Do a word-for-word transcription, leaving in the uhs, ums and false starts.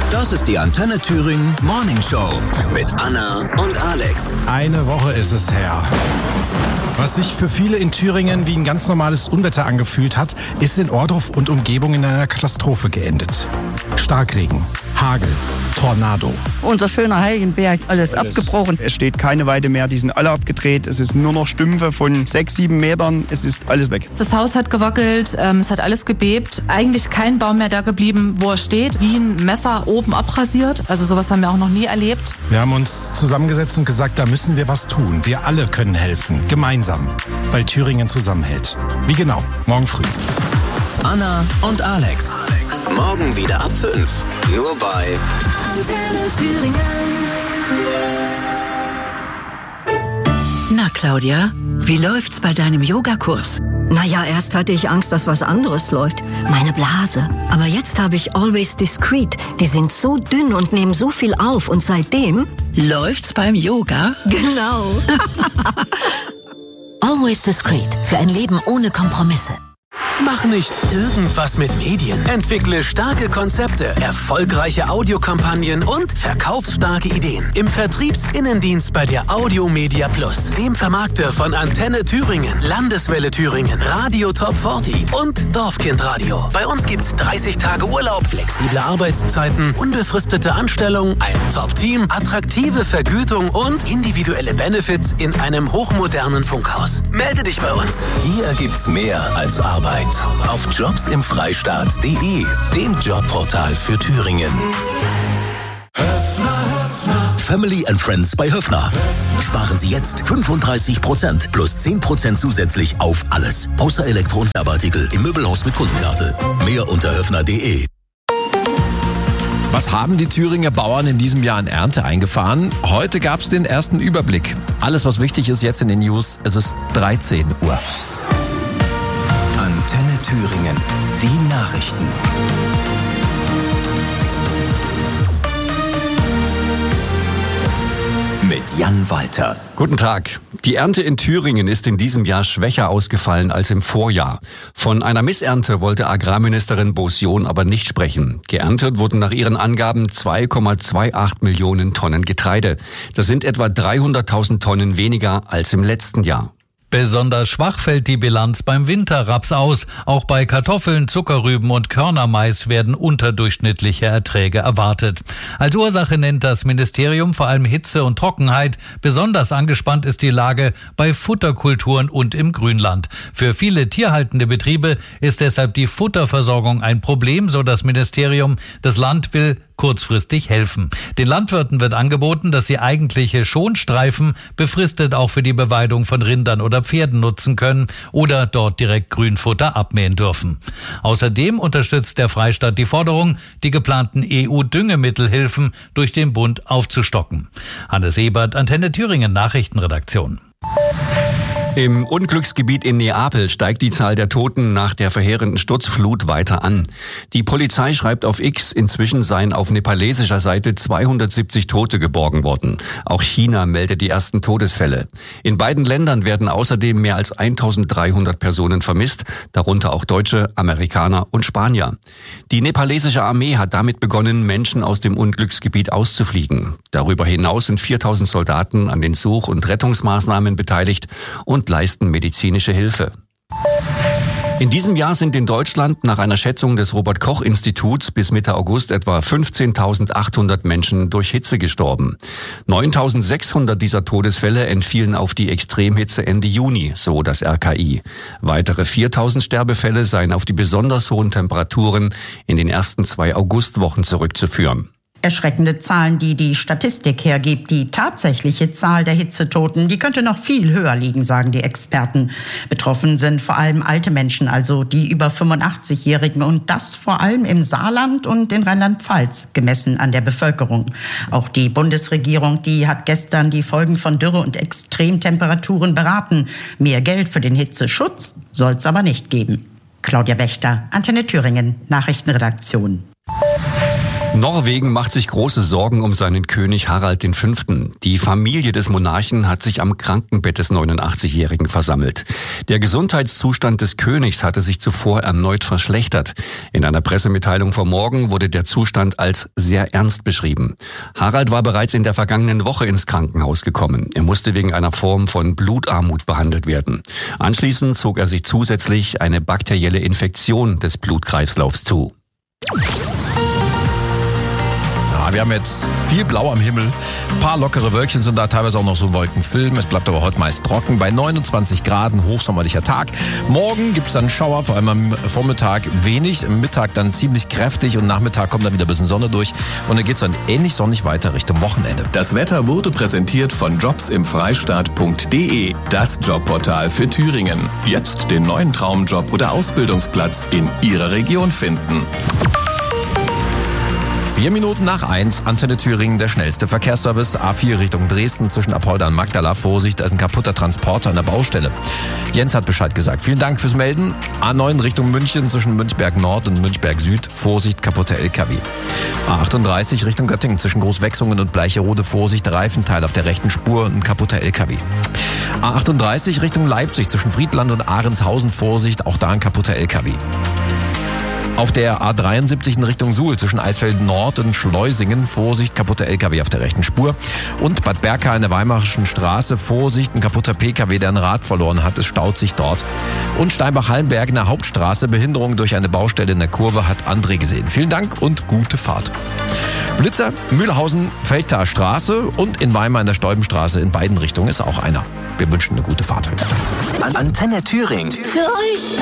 Das ist die Antenne Thüringen Morning Show mit Anna und Alex. Eine Woche ist es her. Was sich für viele in Thüringen wie ein ganz normales Unwetter angefühlt hat, ist in Ohrdruf und Umgebung in einer Katastrophe geendet. Starkregen, Hagel, Tornado. Unser schöner Heiligenberg, alles, alles abgebrochen. Es steht keine Weide mehr, die sind alle abgedreht. Es ist nur noch Stümpfe von sechs, sieben Metern. Es ist alles weg. Das Haus hat gewackelt, ähm, es hat alles gebebt. Eigentlich kein Baum mehr da geblieben, wo er steht. Wie ein Messer oben abrasiert. Also sowas haben wir auch noch nie erlebt. Wir haben uns zusammengesetzt und gesagt, da müssen wir was tun. Wir alle können helfen. Gemeinsam. Weil Thüringen zusammenhält. Wie genau? Morgen früh. Anna und Alex. Morgen wieder ab fünf. Nur bei Antenne Thüringen. Na, Claudia, wie läuft's bei deinem Yogakurs? Naja, erst hatte ich Angst, dass was anderes läuft. Meine Blase. Aber jetzt habe ich Always Discreet. Die sind so dünn und nehmen so viel auf. Und seitdem... Läuft's beim Yoga? Genau. Always Discreet. Für ein Leben ohne Kompromisse. Mach nicht irgendwas mit Medien. Entwickle starke Konzepte, erfolgreiche Audiokampagnen und verkaufsstarke Ideen. Im Vertriebsinnendienst bei der Audio Media Plus, dem Vermarkter von Antenne Thüringen, Landeswelle Thüringen, Radio Top vierzig und Dorfkindradio. Bei uns gibt's dreißig Tage Urlaub, flexible Arbeitszeiten, unbefristete Anstellung, ein Top-Team, attraktive Vergütung und individuelle Benefits in einem hochmodernen Funkhaus. Melde dich bei uns. Hier gibt's mehr als Arbeit. Auf jobs im freistaat punkt de, dem Jobportal für Thüringen. Höffner, Höffner. Family and Friends bei Höffner. Sparen Sie jetzt fünfunddreißig Prozent plus zehn Prozent zusätzlich auf alles. Außer Elektro- und Werbeartikel im Möbelhaus mit Kundenkarte. Mehr unter höffner punkt de. Was haben die Thüringer Bauern in diesem Jahr an Ernte eingefahren? Heute gab es den ersten Überblick. Alles, was wichtig ist jetzt in den News, es ist dreizehn Uhr. Antenne Thüringen. Die Nachrichten. Mit Jan Walter. Guten Tag. Die Ernte in Thüringen ist in diesem Jahr schwächer ausgefallen als im Vorjahr. Von einer Missernte wollte Agrarministerin Bosion aber nicht sprechen. Geerntet wurden nach ihren Angaben zwei Komma achtundzwanzig Millionen Tonnen Getreide. Das sind etwa dreihunderttausend Tonnen weniger als im letzten Jahr. Besonders schwach fällt die Bilanz beim Winterraps aus. Auch bei Kartoffeln, Zuckerrüben und Körnermais werden unterdurchschnittliche Erträge erwartet. Als Ursache nennt das Ministerium vor allem Hitze und Trockenheit. Besonders angespannt ist die Lage bei Futterkulturen und im Grünland. Für viele tierhaltende Betriebe ist deshalb die Futterversorgung ein Problem, so das Ministerium. Das Land will kurzfristig helfen. Den Landwirten wird angeboten, dass sie eigentliche Schonstreifen befristet auch für die Beweidung von Rindern oder Pferden nutzen können oder dort direkt Grünfutter abmähen dürfen. Außerdem unterstützt der Freistaat die Forderung, die geplanten E U-Düngemittelhilfen durch den Bund aufzustocken. Hannes Ebert, Antenne Thüringen Nachrichtenredaktion. Im Unglücksgebiet in Neapel steigt die Zahl der Toten nach der verheerenden Sturzflut weiter an. Die Polizei schreibt auf X, inzwischen seien auf nepalesischer Seite zweihundertsiebzig Tote geborgen worden. Auch China meldet die ersten Todesfälle. In beiden Ländern werden außerdem mehr als eintausenddreihundert Personen vermisst, darunter auch Deutsche, Amerikaner und Spanier. Die nepalesische Armee hat damit begonnen, Menschen aus dem Unglücksgebiet auszufliegen. Darüber hinaus sind viertausend Soldaten an den Such- und Rettungsmaßnahmen beteiligt und leisten medizinische Hilfe. In diesem Jahr sind in Deutschland nach einer Schätzung des Robert-Koch-Instituts bis Mitte August etwa fünfzehntausendachthundert Menschen durch Hitze gestorben. neuntausendsechshundert dieser Todesfälle entfielen auf die Extremhitze Ende Juni, so das R K I. Weitere viertausend Sterbefälle seien auf die besonders hohen Temperaturen in den ersten zwei Augustwochen zurückzuführen. Erschreckende Zahlen, die die Statistik hergibt. Die tatsächliche Zahl der Hitzetoten, die könnte noch viel höher liegen, sagen die Experten. Betroffen sind vor allem alte Menschen, also die über fünfundachtzigjährigen, und das vor allem im Saarland und in Rheinland-Pfalz, gemessen an der Bevölkerung. Auch die Bundesregierung, die hat gestern die Folgen von Dürre und Extremtemperaturen beraten. Mehr Geld für den Hitzeschutz soll es aber nicht geben. Claudia Wächter, Antenne Thüringen, Nachrichtenredaktion. Norwegen macht sich große Sorgen um seinen König Harald der Fünfte. Die Familie des Monarchen hat sich am Krankenbett des neunundachtzigjährigen versammelt. Der Gesundheitszustand des Königs hatte sich zuvor erneut verschlechtert. In einer Pressemitteilung vor Morgen wurde der Zustand als sehr ernst beschrieben. Harald war bereits in der vergangenen Woche ins Krankenhaus gekommen. Er musste wegen einer Form von Blutarmut behandelt werden. Anschließend zog er sich zusätzlich eine bakterielle Infektion des Blutkreislaufs zu. Ja, wir haben jetzt viel Blau am Himmel. Ein paar lockere Wölkchen sind da, teilweise auch noch so ein Wolkenfilm. Es bleibt aber heute meist trocken. Bei neunundzwanzig Grad, ein hochsommerlicher Tag. Morgen gibt es dann Schauer, vor allem am Vormittag wenig. Am Mittag dann ziemlich kräftig und Nachmittag kommt dann wieder ein bisschen Sonne durch. Und dann geht es dann ähnlich sonnig weiter Richtung Wochenende. Das Wetter wurde präsentiert von jobs im freistaat punkt de, das Jobportal für Thüringen. Jetzt den neuen Traumjob oder Ausbildungsplatz in Ihrer Region finden. Vier Minuten nach eins, Antenne Thüringen, der schnellste Verkehrsservice. A vier Richtung Dresden zwischen Apolda und Magdala. Vorsicht, da ist ein kaputter Transporter an der Baustelle. Jens hat Bescheid gesagt. Vielen Dank fürs Melden. A neun Richtung München zwischen Münchberg Nord und Münchberg Süd. Vorsicht, kaputter L K W. A achtunddreißig Richtung Göttingen zwischen Großwechsungen und Bleicherode. Vorsicht, Reifenteil auf der rechten Spur und ein kaputter L K W. A achtunddreißig Richtung Leipzig zwischen Friedland und Ahrenshausen. Vorsicht, auch da ein kaputter L K W. Auf der A dreiundsiebzig in Richtung Suhl zwischen Eisfeld Nord und Schleusingen. Vorsicht, kaputter L K W auf der rechten Spur. Und Bad Berka in der Weimarischen Straße. Vorsicht, ein kaputter P K W, der ein Rad verloren hat. Es staut sich dort. Und Steinbach-Hallenberg in der Hauptstraße. Behinderung durch eine Baustelle in der Kurve, hat André gesehen. Vielen Dank und gute Fahrt. Blitzer, Mühlhausen, Feldtaler Straße und in Weimar in der Stolbenstraße. In beiden Richtungen ist auch einer. Wir wünschen eine gute Fahrt. Antenne Thüringen. Für euch.